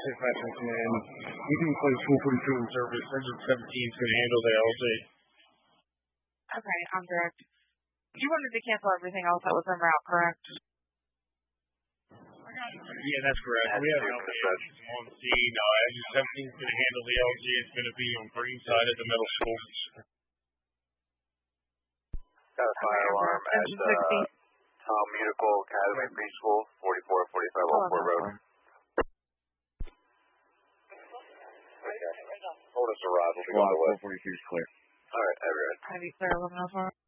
Dispatching Command. We can play school pretty soon in service. Engine 17 is going to handle the LG. Okay, I'm direct. You wanted to cancel everything else that was en route, correct? Yeah, that's correct. We have no issues on scene. Engine 17 is going to handle the LG. It's going to be on green side of the middle school. Got a fire alarm at Tom Musical Academy Preschool, 4445 Old Fort Road. Okay. Hold us arrival. 442 is clear. All right, everyone. Heavy clear, 1104.